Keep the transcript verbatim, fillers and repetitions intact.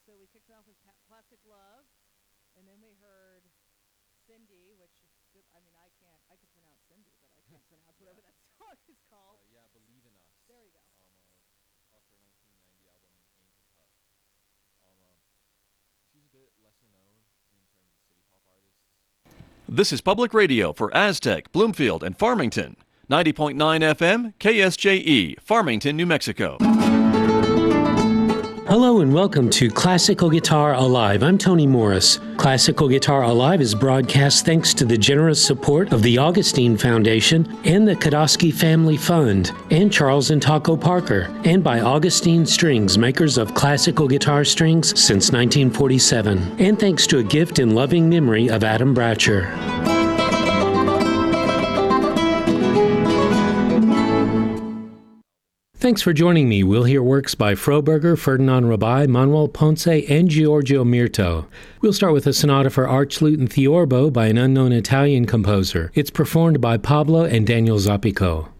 so we kicked it off with Plastic Love, and then we heard Cindy, which is good. I mean, I can't, I could pronounce Cindy, but I can't pronounce whatever yeah. that song is called. Uh, yeah, Believe in Us. There you go. Um, uh, off her nineteen ninety album, Angel Touch. Um, uh, she's a bit lesser known in terms of city pop artists. This is Public Radio for Aztec, Bloomfield, and Farmington. ninety point nine F M, K S J E, Farmington, New Mexico. Hello and welcome to Classical Guitar Alive. I'm Tony Morris. Classical Guitar Alive is broadcast thanks to the generous support of the Augustine Foundation and the Kodosky Family Fund, and Charles and Taco Parker, and by Augustine Strings, makers of classical guitar strings since nineteen forty-seven. And thanks to a gift in loving memory of Adam Bratcher. Thanks for joining me. We'll hear works by Froberger, Ferdinand Rabai, Manuel Ponce, and Giorgio Mirto. We'll start with a sonata for arch lute and theorbo by an unknown Italian composer. It's performed by Pablo and Daniel Zapico.